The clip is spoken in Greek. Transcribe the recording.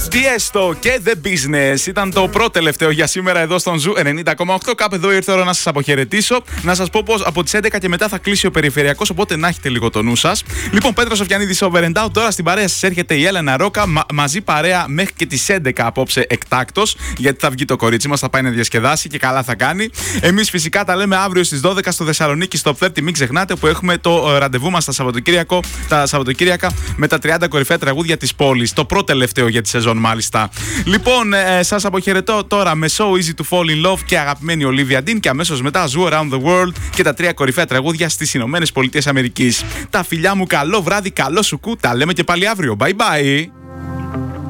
Tiesto και The Business ήταν το πρώτο τελευταίο για σήμερα εδώ στον Ζου 90,8. Κάπου εδώ ήρθε η ώρα να σας αποχαιρετήσω. Να σας πω πως από τις 11 και μετά θα κλείσει ο περιφερειακός, οπότε να έχετε λίγο το νου σας. Λοιπόν, Πέτρος Σοφιανίδης, Over and Out. Τώρα στην παρέα σας έρχεται η Έλενα Ρόκα. Μαζί παρέα μέχρι και τις 11 απόψε εκτάκτος. Γιατί θα βγει το κορίτσι μας, θα πάει να διασκεδάσει και καλά θα κάνει. Εμείς φυσικά τα λέμε αύριο στις 12 στο Θεσσαλονίκη στο Top 30. Μην ξεχνάτε που έχουμε το ραντεβού μας τα Σαββατοκύριακα με τα 30 κορυφαία τραγούδια της πόλης. Το πρώτο τελευταίο για τη σεζόν, μάλιστα. Λοιπόν, σας αποχαιρετώ τώρα με So Easy to Fall in Love και αγαπημένη Olivia Dean και αμέσως μετά Zoo Around the World και τα 3 κορυφαία τραγούδια στις Ηνωμένες Πολιτείες Αμερικής. Τα φιλιά μου, καλό βράδυ, καλό σουκού. Τα λέμε και πάλι αύριο. Bye bye.